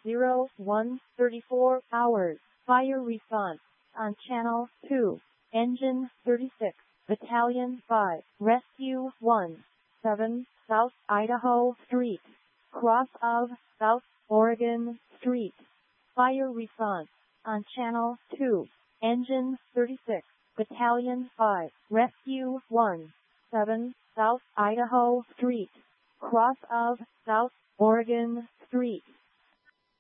01:34 hours. Fire response on Channel 2. Engine 36, Battalion 5, Rescue 1, 7, South Idaho Street, cross of South Oregon Street. Fire response on Channel 2. Engine 36, Battalion 5, Rescue 1, 7, South Idaho Street, cross of South Oregon Street.